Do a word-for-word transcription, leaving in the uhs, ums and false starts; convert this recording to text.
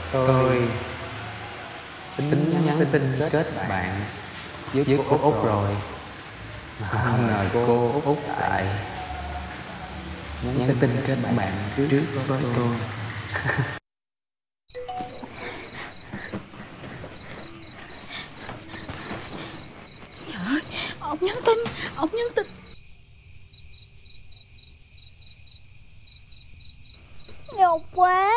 Tôi tính nhắn tin kết bạn với cô Út rồi, mà không ngờ cô Út lại nhắn tin kết bạn trước với tôi. Trời ơi, ông nhắn tin, ông nhắn tin. Nhục quá.